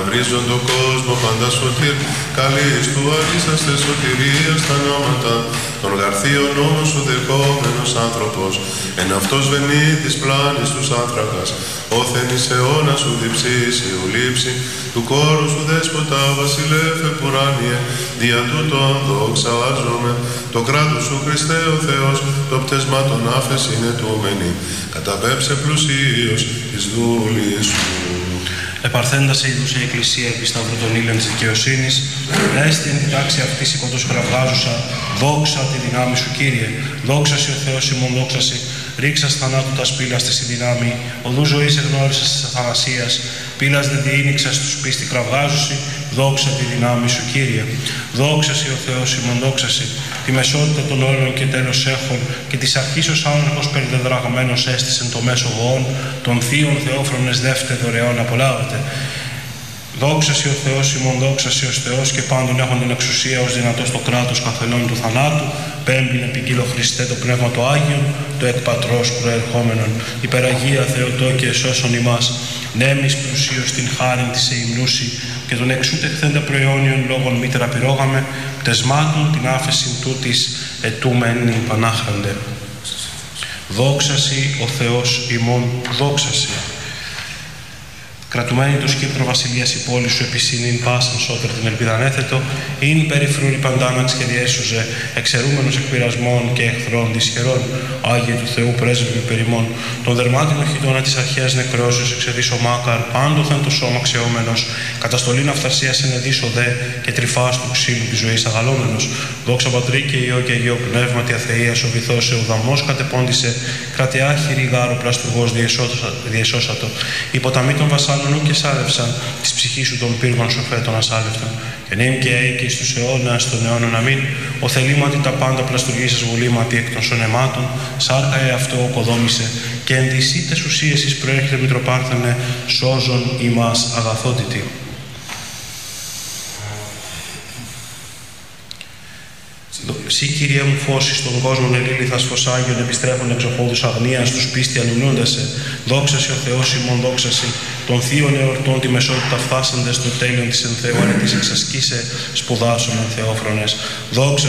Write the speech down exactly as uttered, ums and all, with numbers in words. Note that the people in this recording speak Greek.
βρίζον τον κόσμο πάντα σωτήρ, καλείς του αλήσαστε σωτηρία στα νόματα, τον γαρθίον νόμο σου δεχόμενος άνθρωπος, εν αυτός βενεί της πλάνης τους άνθρακας, όθεν εις αιώνα σου διψήσει ουλήψη, του κόρου σου δέσποτα βασιλεύε πουράνιε, δια τούτο αν δοξάζομαι, το κράτος σου Χριστέ ο Θεός, το πτεσμά των άφες είναι τούμενη, καταπέψε πλουσίως της δούλης σου. Επαρθέντα σε είδους η Εκκλησία επί σταυρού των ήλιων της δικαιοσύνης, να έστει εν την τάξη αυτής οικοτός κραυγάζουσα, δόξα τη δυνάμει σου Κύριε, δόξα σε ο Θεός ημών δόξαση, ρίξας θανάτου τα σπήλαστε στη δυνάμει, οδού ζωής εγνώρισας της αθανασίας, πύλας δε διήνυξας τους πίστη κραυγάζουσι, δόξα τη δυνάμει σου Κύριε, δόξα σε ο Θεός ημών δόξαση, τη μεσότητα των όλων και τέλος έχων και της αρχής ως άναρχος περιδεδραγμένος έστησεν το μέσο γοών, των θείων θεόφρονες δεύτε δωρεών απολάβετε. Δόξα σε ο Θεός ημών δόξα σε ως Θεός και πάντων έχουν την εξουσία ως δυνατός το κράτος καθενών του θανάτου, πέμπλην επικύλω Χριστέ το Πνεύμα το Άγιον, το εκ Πατρός προερχόμενον, υπεραγία Θεοτό και εσώσον ημάς, νέμις πλουσίως την χάριν της εημνούση και τον εξούτεχθέντα προαιώνιον λόγων μήτερα πυρόγαμε, πτεσμάτων την άφεσιν τούτης ετούμεν πανάχραντε. Δόξαση ο Θεός ημών δόξαση. Κρατουμένη το σκύπτρο βασιλείας η πόλη σου επισύνην πάσαν σώτερ την ελπίδα ανέθετο, ειν περιφρούρη παντάναξ και διέσουζε, εξαιρούμενος εκπειρασμών και εχθρών δυσχερών, Άγιε του Θεού πρέσβευε περιμών, τον δερμάτινο χιτώνα της αρχαίας νεκρόσεως εξεδίσω μάκαρ, πάντοθεν το σώμα ξεόμενος, καταστολήν αυθαρσίας ενεδίσω δε και τρυφάς του ξύλου της ζωής αγαλόμενος. Δόξα Πατρί και Υιό και Αγίο Πνεύματι αθείας ο βυθός σε ουδαμός κατεπώντησε, κρατεά χειρή γάρου πλαστουργός διεσώσατο, υποταμή των βασάλων και σάλευσαν της ψυχής σου των πύργων σοφέτων ασάλευτων. Και νύμ και έη και στους αιώνας των αιώνων αμήν, ο θελήματι τα πάντα πλαστουργήσας βουλήματι εκ των σωνεμάτων, σάρκα εαυτό οκοδόμησε, και εν τις ήτες ουσίες εις προέρχεται Μητροπάρθενε, σώζον ημάς αγαθότητη. Συ Κύριε μου φως εις τον κόσμον ελίληθας φωσάγιον επιστρέφων εξοχόδους αγνίας τους πίστη ανυμνούντασε, δόξαση ο Θεός ημών δόξαση, των θείων εορτών τη μεσότητα φτάσαντες στο τέλειον της εν Θεού αρετής εξασκήσε σπουδάσων εν Θεόφρονες, δόξα